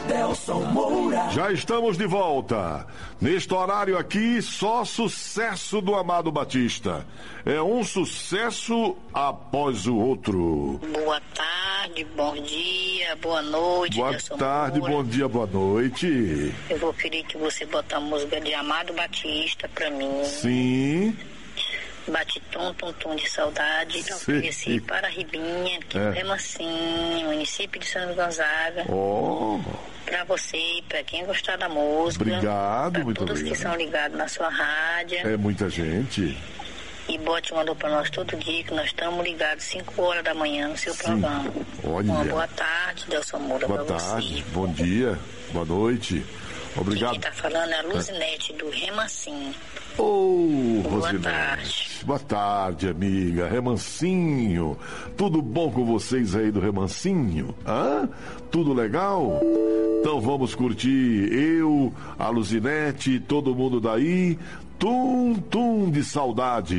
Adelson Moura. Já estamos de volta. Neste horário aqui, só sucesso do Amado Batista. É um sucesso após o outro. Boa tarde, bom dia, boa noite. Boa tarde, bom dia, boa noite. Eu vou querer que você bote a música de Amado Batista pra mim. Sim. Bate tum de saudade. Então, ofereci para Ribinha, que é Remansinho, município de São Gonzaga. Pra você e pra quem gostar da música. Obrigado, muito todos obrigado. Que são ligados na sua rádio. É muita gente. E bote uma pra nós todo dia, que nós estamos ligados 5 horas da manhã no seu programa. Olha. Uma boa tarde, Delson Moura. Boa tarde, bom dia, boa noite. Obrigado. Quem tá falando é a Luzinete, do Remansinho. Boa tarde. Boa tarde, amiga. Remansinho. Tudo bom com vocês aí do Remansinho? Hã? Tudo legal? Então vamos curtir eu, a Luzinete, todo mundo daí. Tum de saudade.